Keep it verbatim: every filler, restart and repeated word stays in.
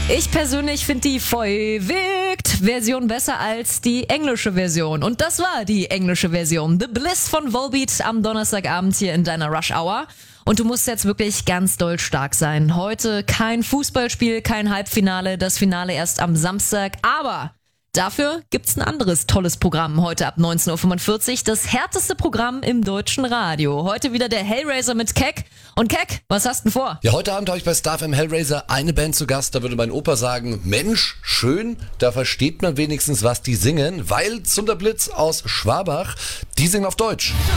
Ich persönlich finde die Vollwicht-Version besser als die englische Version. Und das war die englische Version. The Bliss von Volbeat am Donnerstagabend hier in deiner Rush Hour. Und du musst jetzt wirklich ganz doll stark sein. Heute kein Fußballspiel, kein Halbfinale, das Finale erst am Samstag. Aber dafür gibt's ein anderes tolles Programm heute ab neunzehn Uhr fünfundvierzig. Das härteste Programm im deutschen Radio. Heute wieder der Hellraiser mit Keck. Und Keck, was hast du denn vor? Ja, heute Abend habe ich bei Star F M Hellraiser eine Band zu Gast. Da würde mein Opa sagen, Mensch, schön, da versteht man wenigstens, was die singen. Weil Zunderblitz aus Schwabach, die singen auf Deutsch.